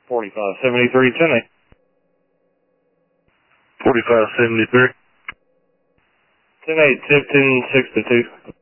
4573, 10-8. 4573. 10-8, Tipton 6 to 2.